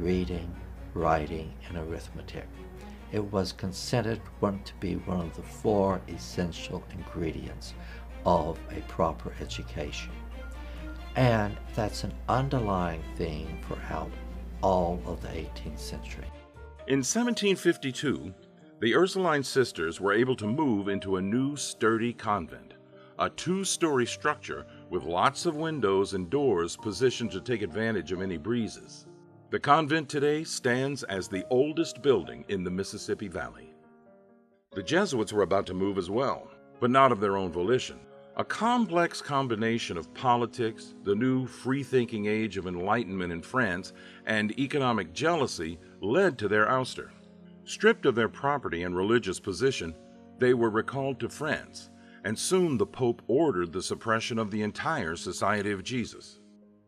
reading, writing, and arithmetic. It was considered to be one of the 4 essential ingredients of a proper education. And that's an underlying theme throughout all of the 18th century. In 1752, the Ursuline sisters were able to move into a new sturdy convent, a 2-story structure with lots of windows and doors positioned to take advantage of any breezes. The convent today stands as the oldest building in the Mississippi Valley. The Jesuits were about to move as well, but not of their own volition. A complex combination of politics, the new free-thinking age of enlightenment in France, and economic jealousy led to their ouster. Stripped of their property and religious position, they were recalled to France, and soon the Pope ordered the suppression of the entire Society of Jesus.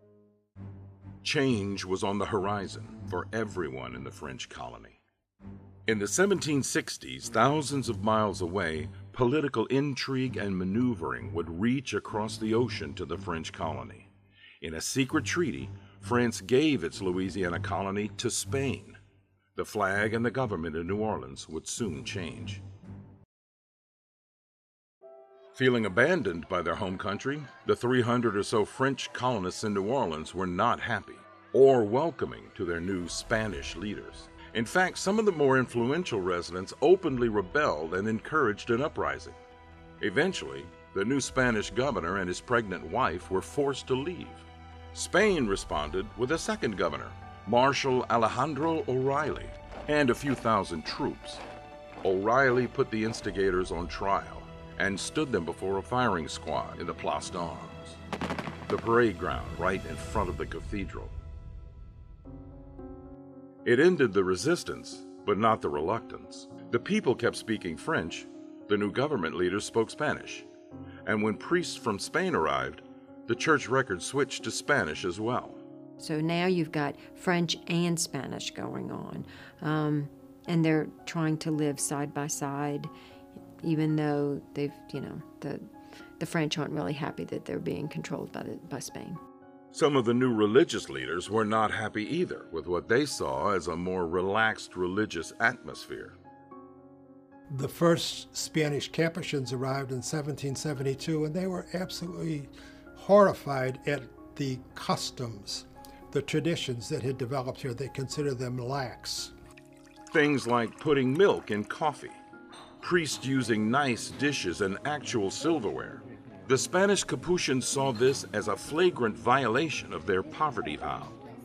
Change was on the horizon for everyone in the French colony. In the 1760s, thousands of miles away, political intrigue and maneuvering would reach across the ocean to the French colony. In a secret treaty, France gave its Louisiana colony to Spain. The flag and the government in New Orleans would soon change. Feeling abandoned by their home country, the 300 or so French colonists in New Orleans were not happy or welcoming to their new Spanish leaders. In fact, some of the more influential residents openly rebelled and encouraged an uprising. Eventually, the new Spanish governor and his pregnant wife were forced to leave. Spain responded with a second governor, Marshal Alejandro O'Reilly, and a few thousand troops. O'Reilly put the instigators on trial and stood them before a firing squad in the Place d'Armes, the parade ground right in front of the cathedral. It ended the resistance, but not the reluctance. The people kept speaking French, the new government leaders spoke Spanish, and when priests from Spain arrived, the church record switched to Spanish as well. So now you've got French and Spanish going on, and they're trying to live side by side, even though they've, the French aren't really happy that they're being controlled by Spain. Some of the new religious leaders were not happy either with what they saw as a more relaxed religious atmosphere. The first Spanish Capuchins arrived in 1772, and they were absolutely horrified at the customs, the traditions that had developed here. They considered them lax. Things like putting milk in coffee, priests using nice dishes and actual silverware. The Spanish Capuchins saw this as a flagrant violation of their poverty vow.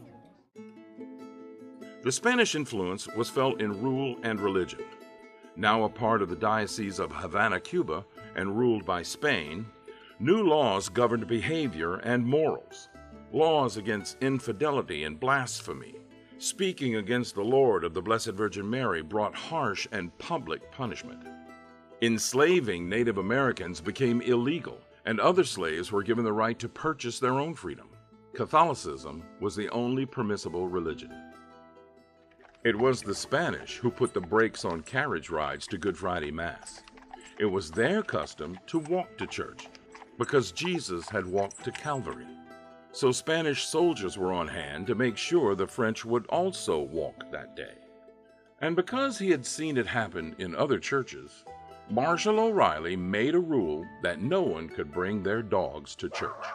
The Spanish influence was felt in rule and religion. Now a part of the Diocese of Havana, Cuba, and ruled by Spain, new laws governed behavior and morals. Laws against infidelity and blasphemy. Speaking against the Lord of the Blessed Virgin Mary brought harsh and public punishment. Enslaving Native Americans became illegal, and other slaves were given the right to purchase their own freedom. Catholicism was the only permissible religion. It was the Spanish who put the brakes on carriage rides to Good Friday Mass. It was their custom to walk to church, because Jesus had walked to Calvary. So Spanish soldiers were on hand to make sure the French would also walk that day. And because he had seen it happen in other churches, Marshal O'Reilly made a rule that no one could bring their dogs to church.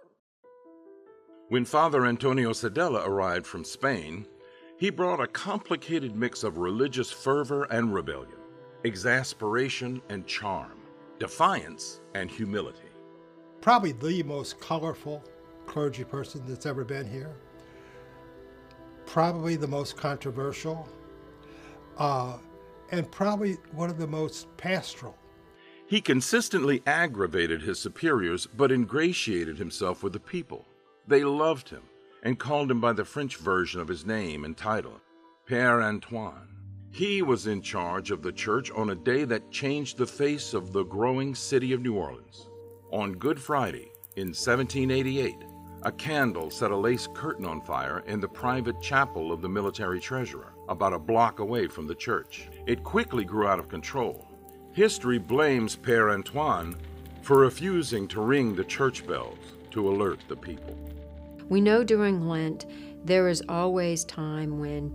When Father Antonio Sedela arrived from Spain, he brought a complicated mix of religious fervor and rebellion, exasperation and charm, defiance and humility. Probably the most colorful clergy person that's ever been here. Probably the most controversial. And probably one of the most pastoral. He consistently aggravated his superiors, but ingratiated himself with the people. They loved him and called him by the French version of his name and title, Père Antoine. He was in charge of the church on a day that changed the face of the growing city of New Orleans. On Good Friday in 1788, a candle set a lace curtain on fire in the private chapel of the military treasurer, about a block away from the church. It quickly grew out of control. History blames Père Antoine for refusing to ring the church bells to alert the people. We know during Lent there is always time when